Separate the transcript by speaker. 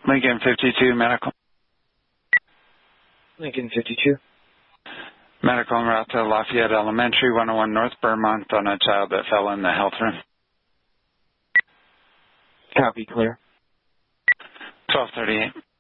Speaker 1: Lincoln 52, medical.
Speaker 2: Lincoln 52.
Speaker 1: Medical en route to Lafayette Elementary, 101 North Vermont on a child that fell in the health room.
Speaker 2: Copy, clear.
Speaker 1: 1238.